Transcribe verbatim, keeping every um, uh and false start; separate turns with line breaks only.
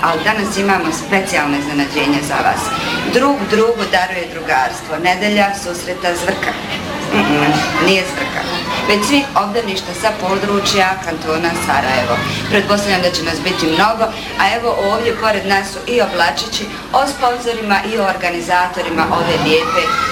ali danas imamo specijalne iznenađenje za vas. Drug drugu daruje drugarstvo, nedelja susreta zvrka. Mm-mm, nije zvrka, već svih obdaništa sa područja kantona Sarajevo. Pretpostavljam da će nas biti mnogo, a evo ovdje pored nas su i oblačići o sponzorima i o organizatorima ove lijepe